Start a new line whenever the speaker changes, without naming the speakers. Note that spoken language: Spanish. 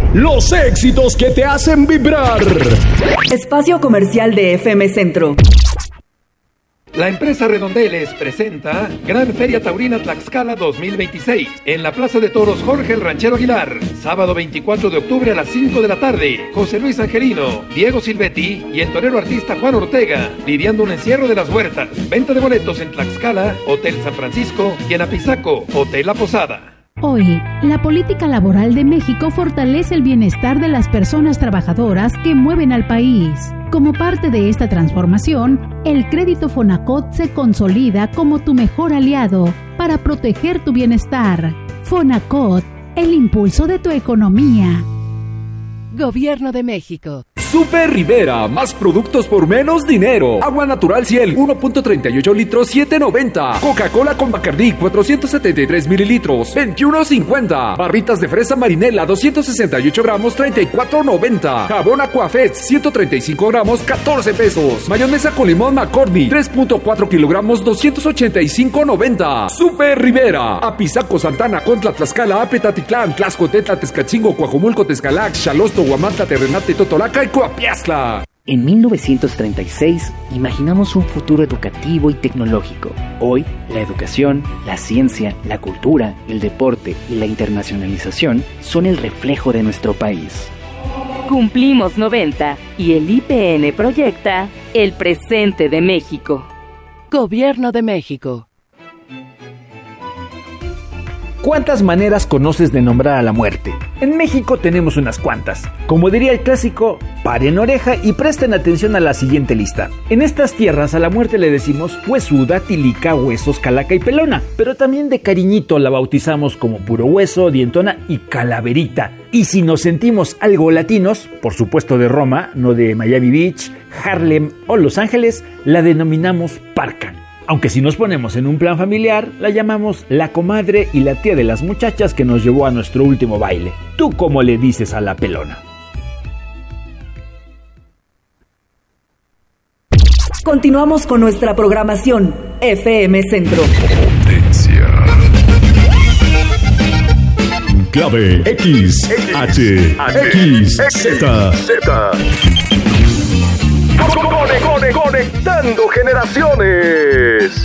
Los éxitos que te hacen vibrar.
Espacio comercial de FM Centro.
La empresa Redondeles presenta Gran Feria Taurina Tlaxcala 2026 en la Plaza de Toros Jorge el Ranchero Aguilar, sábado 24 de octubre a las 5 de la tarde. José Luis Angelino, Diego Silvetti y el torero artista Juan Ortega lidiando un encierro de las huertas. Venta de boletos en Tlaxcala, Hotel San Francisco, y en Apizaco, Hotel La Posada.
Hoy, la política laboral de México fortalece el bienestar de las personas trabajadoras que mueven al país. Como parte de esta transformación, el crédito Fonacot se consolida como tu mejor aliado para proteger tu bienestar. Fonacot, el impulso de tu economía.
Gobierno de México.
Super Rivera, más productos por menos dinero. Agua natural Ciel, 1.38 litros, 7.90. Coca-Cola con Bacardí, 473 mililitros, 21.50. Barritas de fresa Marinela, 268 gramos, 34.90. Jabón Aquafet, 135 gramos, 14 pesos. Mayonesa con limón McCormick, 3.4 kilogramos, 285.90. Super Rivera. Apizaco, Santana, Contla, Tlaxcala, Apetatitlán, Tlaxcoteta, Tezcatzingo, Coajomulco, Tezcalac, Xalosto, Huamantla, Terrenate, Totolaca y Coapiazla.
En 1936 imaginamos un futuro educativo y tecnológico. Hoy, la educación, la ciencia, la cultura, el deporte y la internacionalización son el reflejo de nuestro país.
Cumplimos 90 y el IPN proyecta el presente de México.
Gobierno de México.
¿Cuántas maneras conoces de nombrar a la muerte? En México tenemos unas cuantas. Como diría el clásico, paren oreja y presten atención a la siguiente lista. En estas tierras a la muerte le decimos huesuda, tilica, huesos, calaca y pelona, pero también de cariñito la bautizamos como puro hueso, dientona y calaverita. Y si nos sentimos algo latinos, por supuesto de Roma, no de Miami Beach, Harlem o Los Ángeles, la denominamos parca. Aunque si nos ponemos en un plan familiar, la llamamos la comadre y la tía de las muchachas que nos llevó a nuestro último baile. ¿Tú cómo le dices a la pelona?
Continuamos con nuestra programación FM Centro.
Potencia. Clave X, H, X, Z.
Conectando generaciones.